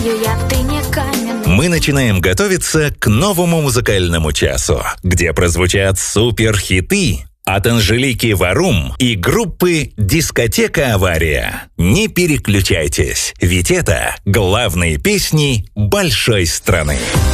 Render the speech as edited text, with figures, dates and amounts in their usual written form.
знаю я, ты не каменный. Мы начинаем готовиться к новому музыкальному часу, где прозвучат супер-хиты от Анжелики Варум и группы «Дискотека Авария». Не переключайтесь, ведь это главные песни большой страны.